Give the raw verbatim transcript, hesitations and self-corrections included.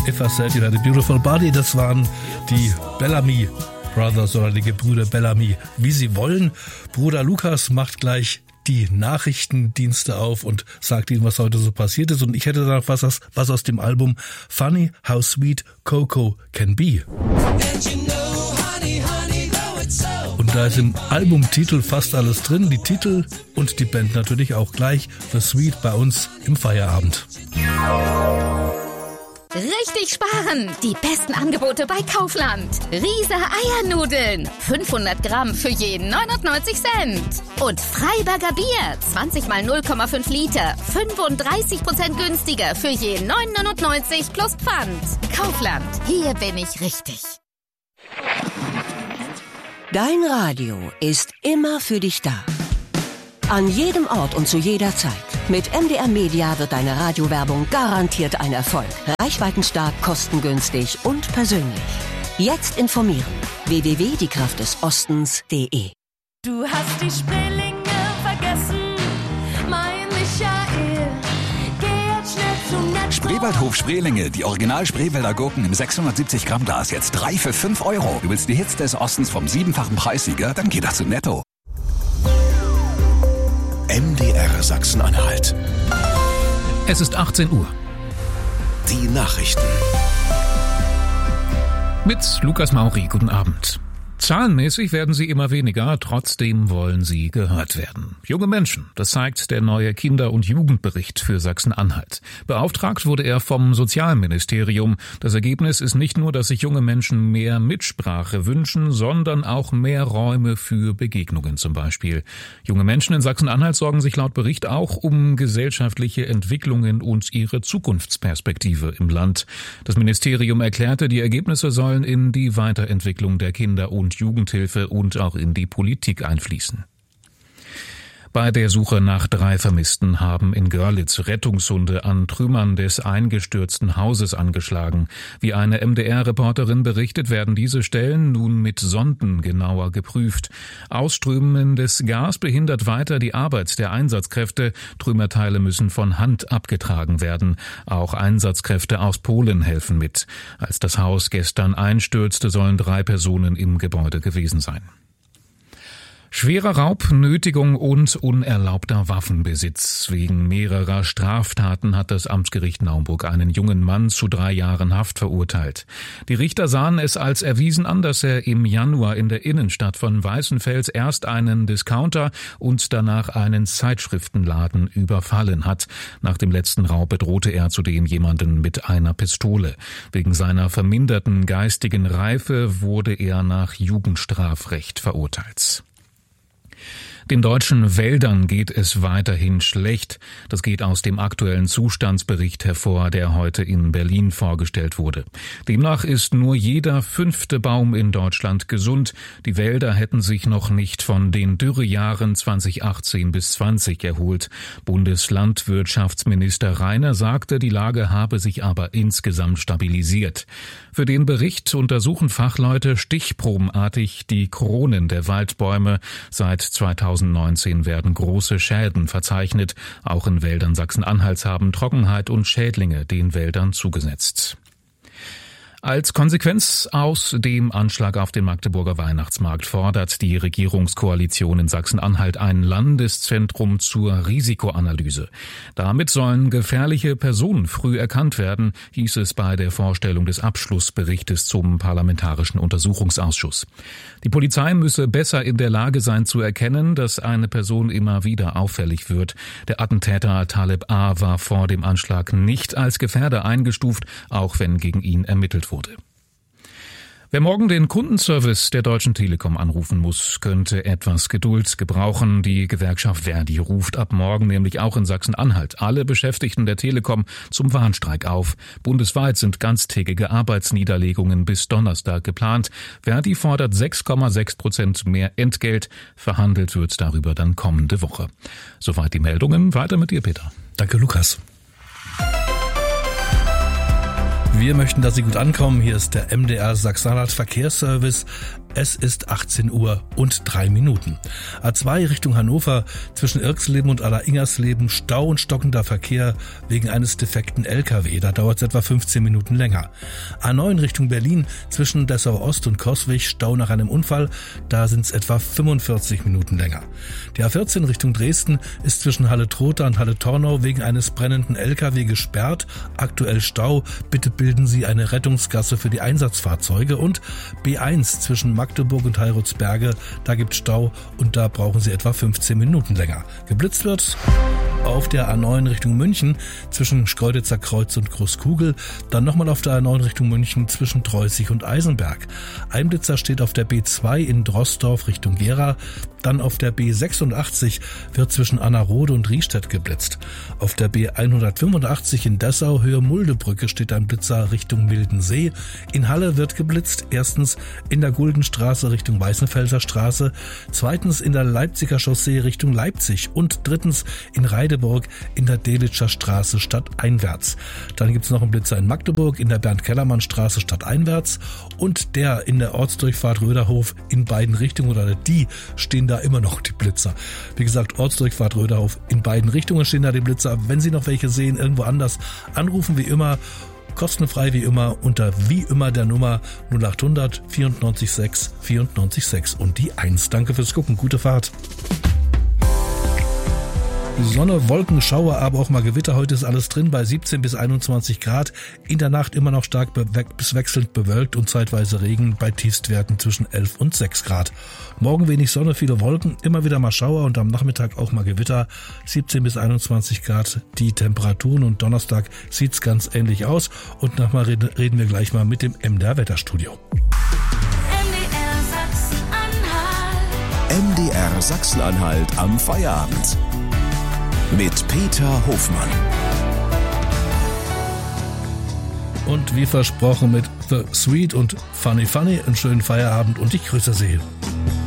If I Said You Had a Beautiful Body, das waren die Bellamy Brothers oder die Gebrüder Bellamy, wie sie wollen. Bruder Lukas macht gleich die Nachrichtendienste auf und sagt ihnen, was heute so passiert ist. Und ich hätte da noch was, was aus dem Album Funny How Sweet Cocoa Can Be. Und da ist im Albumtitel fast alles drin, die Titel und die Band natürlich auch gleich. The Sweet bei uns im Feierabend. Richtig sparen! Die besten Angebote bei Kaufland. Riese Eiernudeln. fünfhundert Gramm für jeden neunundneunzig Cent. Und Freiberger Bier. zwanzig mal null Komma fünf Liter. fünfunddreißig Prozent günstiger für jeden neun neunundneunzig plus Pfand. Kaufland. Hier bin ich richtig. Dein Radio ist immer für dich da. An jedem Ort und zu jeder Zeit. Mit M D R Media wird deine Radiowerbung garantiert ein Erfolg. Reichweitenstark, kostengünstig und persönlich. Jetzt informieren. w w w punkt die kraft des ostens punkt de. Du hast die Spreelinge vergessen, mein Michael. Geh jetzt schnell zum Netto. Spreewaldhof Spreelinge, die Original Spreewälder Gurken im sechshundertsiebzig Gramm Glas, jetzt drei für fünf Euro. Du willst die Hits des Ostens vom siebenfachen Preissieger? Dann geh doch zu Netto. M D R Sachsen-Anhalt. Es ist achtzehn Uhr. Die Nachrichten. Mit Lukas Mauri, guten Abend. Zahlenmäßig werden sie immer weniger, trotzdem wollen sie gehört werden. Junge Menschen, das zeigt der neue Kinder- und Jugendbericht für Sachsen-Anhalt. Beauftragt wurde er vom Sozialministerium. Das Ergebnis ist nicht nur, dass sich junge Menschen mehr Mitsprache wünschen, sondern auch mehr Räume für Begegnungen zum Beispiel. Junge Menschen in Sachsen-Anhalt sorgen sich laut Bericht auch um gesellschaftliche Entwicklungen und ihre Zukunftsperspektive im Land. Das Ministerium erklärte, die Ergebnisse sollen in die Weiterentwicklung der Kinder- und Jugendhilfe und auch in die Politik einfließen. Bei der Suche nach drei Vermissten haben in Görlitz Rettungshunde an Trümmern des eingestürzten Hauses angeschlagen. Wie eine M D R-Reporterin berichtet, werden diese Stellen nun mit Sonden genauer geprüft. Ausströmendes Gas behindert weiter die Arbeit der Einsatzkräfte. Trümmerteile müssen von Hand abgetragen werden. Auch Einsatzkräfte aus Polen helfen mit. Als das Haus gestern einstürzte, sollen drei Personen im Gebäude gewesen sein. Schwerer Raub, Nötigung und unerlaubter Waffenbesitz. Wegen mehrerer Straftaten hat das Amtsgericht Naumburg einen jungen Mann zu drei Jahren Haft verurteilt. Die Richter sahen es als erwiesen an, dass er im Januar in der Innenstadt von Weißenfels erst einen Discounter und danach einen Zeitschriftenladen überfallen hat. Nach dem letzten Raub bedrohte er zudem jemanden mit einer Pistole. Wegen seiner verminderten geistigen Reife wurde er nach Jugendstrafrecht verurteilt. Den deutschen Wäldern geht es weiterhin schlecht. Das geht aus dem aktuellen Zustandsbericht hervor, der heute in Berlin vorgestellt wurde. Demnach ist nur jeder fünfte Baum in Deutschland gesund. Die Wälder hätten sich noch nicht von den Dürrejahren zweitausendachtzehn bis zwanzig erholt. Bundeslandwirtschaftsminister Reiner sagte, die Lage habe sich aber insgesamt stabilisiert. Für den Bericht untersuchen Fachleute stichprobenartig die Kronen der Waldbäume. Seit zweitausendneunzehn werden große Schäden verzeichnet. Auch in Wäldern Sachsen-Anhalts haben Trockenheit und Schädlinge den Wäldern zugesetzt. Als Konsequenz aus dem Anschlag auf den Magdeburger Weihnachtsmarkt fordert die Regierungskoalition in Sachsen-Anhalt ein Landeszentrum zur Risikoanalyse. Damit sollen gefährliche Personen früh erkannt werden, hieß es bei der Vorstellung des Abschlussberichtes zum Parlamentarischen Untersuchungsausschuss. Die Polizei müsse besser in der Lage sein zu erkennen, dass eine Person immer wieder auffällig wird. Der Attentäter Taleb A. war vor dem Anschlag nicht als Gefährder eingestuft, auch wenn gegen ihn ermittelt wurde. Wer morgen den Kundenservice der Deutschen Telekom anrufen muss, könnte etwas Geduld gebrauchen. Die Gewerkschaft Verdi ruft ab morgen nämlich auch in Sachsen-Anhalt alle Beschäftigten der Telekom zum Warnstreik auf. Bundesweit sind ganztägige Arbeitsniederlegungen bis Donnerstag geplant. Verdi fordert sechs Komma sechs Prozent mehr Entgelt. Verhandelt wird darüber dann kommende Woche. Soweit die Meldungen. Weiter mit dir, Peter. Danke, Lukas. Wir möchten, dass Sie gut ankommen. Hier ist der M D R Sachsen-Anhalt Verkehrsservice. Es ist achtzehn Uhr und drei Minuten. A zwei Richtung Hannover, zwischen Irxleben und Aller-Ingersleben Stau und stockender Verkehr wegen eines defekten L K W. Da dauert es etwa fünfzehn Minuten länger. A neun Richtung Berlin, zwischen Dessau Ost und Coswig Stau nach einem Unfall. Da sind es etwa fünfundvierzig Minuten länger. Die A vierzehn Richtung Dresden ist zwischen Halle-Trotha und Halle-Tornau wegen eines brennenden L K W gesperrt. Aktuell Stau. Bitte bilden Sie eine Rettungsgasse für die Einsatzfahrzeuge. Und B eins zwischen Magdeburg und Heiratsberge, da gibt Stau und da brauchen Sie etwa fünfzehn Minuten länger. Geblitzt wird auf der A neun Richtung München zwischen Schkeuditzer Kreuz und Großkugel, dann nochmal auf der A neun Richtung München zwischen Treußig und Eisenberg. Ein Blitzer steht auf der B zwei in Drossdorf Richtung Gera, dann auf der B sechsundachtzig wird zwischen Annerode und Riestedt geblitzt. Auf der B hundertfünfundachtzig in Dessau Höhe Muldebrücke steht ein Blitzer Richtung Mildensee. In Halle wird geblitzt, erstens in der Guldenstraße Richtung Weißenfelser Straße, zweitens in der Leipziger Chaussee Richtung Leipzig und drittens in Reideburg in der Delitscher Straße stadteinwärts. Dann gibt's noch einen Blitzer in Magdeburg in der Bernd-Kellermann Straße stadteinwärts und der in der Ortsdurchfahrt Röderhof in beiden Richtungen, oder die stehen da immer noch die Blitzer. Wie gesagt, Ortsdurchfahrt Röderhof in beiden Richtungen stehen da die Blitzer. Wenn Sie noch welche sehen, irgendwo anders, anrufen wie immer, kostenfrei wie immer, unter wie immer der Nummer null acht hundert vierundneunzig sechs vierundneunzig sechs und die eins. Danke fürs Gucken, gute Fahrt. Sonne, Wolken, Schauer, aber auch mal Gewitter. Heute ist alles drin bei siebzehn bis einundzwanzig Grad. In der Nacht immer noch stark be- bis wechselnd bewölkt und zeitweise Regen bei Tiefstwerten zwischen elf und sechs Grad. Morgen wenig Sonne, viele Wolken, immer wieder mal Schauer und am Nachmittag auch mal Gewitter. siebzehn bis einundzwanzig Grad die Temperaturen und Donnerstag sieht's ganz ähnlich aus. Und nochmal reden, reden wir gleich mal mit dem M D R Wetterstudio. M D R Sachsen-Anhalt. M D R Sachsen-Anhalt am Feierabend. Mit Peter Hofmann. Und wie versprochen mit The Sweet und Funny Funny einen schönen Feierabend und ich grüße Sie.